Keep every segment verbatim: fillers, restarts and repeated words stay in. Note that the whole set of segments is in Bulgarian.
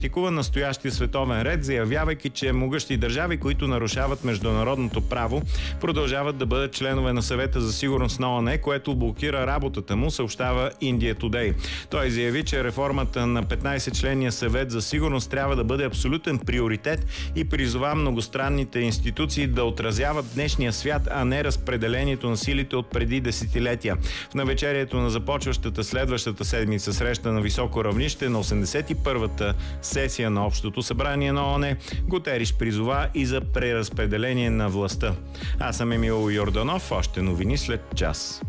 критикува настоящия световен ред, заявявайки, че могъщи държави, които нарушават международното право, продължават да бъдат членове на Съвета за сигурност на ООН, което блокира работата му, съобщава India Today. Той заяви, че реформата на петнайсетчленния Съвет за сигурност трябва да бъде абсолютен приоритет и призова многостранните институции да отразяват днешния свят, а не разпределението на силите от преди десетилетия. В навечерието на започващата следващата седмица среща на високо равнище на осемдесет и първата сесия на Общото събрание на ООН, Гутериш призова и за преразпределение на властта. Аз съм Емил Йорданов, още новини след час.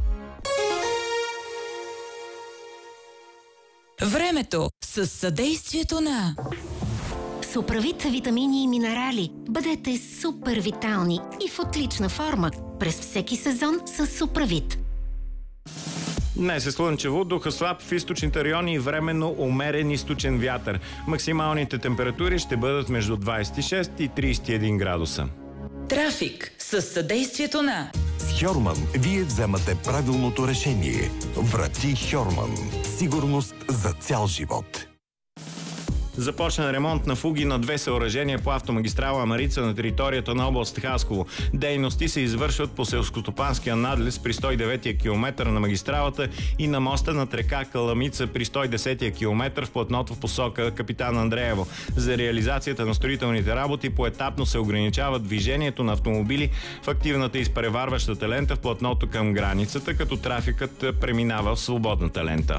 Времето с съдействието на Суправит витамини и минерали. Бъдете супер витални и в отлична форма през всеки сезон с Суправит. Днес е слънчево, духа слаб в източните райони и временно умерен източен вятър. Максималните температури ще бъдат между двайсет и шест и трийсет и един градуса. Трафик с съдействието на С Хьорман вие вземате правилното решение. Врати Хьорман. Сигурност за цял живот. Започна ремонт на фуги на две съоръжения по автомагистрала Марица на територията на област Хасково. Дейности се извършват по селскостопанския надлез при сто и деветия километър на магистралата и на моста над река Каламица при сто и десетия километър в платното в посока Капитан Андреево. За реализацията на строителните работи поетапно се ограничава движението на автомобили в активната и изпреварващата лента в платното към границата, като трафикът преминава в свободната лента.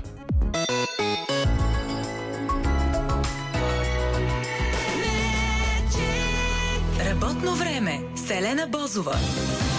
Работно време с Елена Бозова.